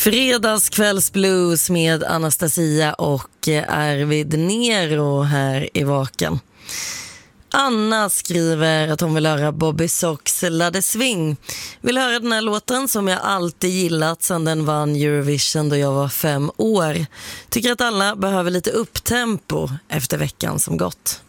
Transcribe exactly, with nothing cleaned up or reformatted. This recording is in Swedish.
Fredagskvällsblues med Anastasia och Arvid Nero här i Vaken. Anna skriver att hon vill höra Bobby Sox La de Swing. Vill höra den här låten som jag alltid gillat sedan den vann Eurovision då jag var fem år. Tycker att alla behöver lite upptempo efter veckan som gått.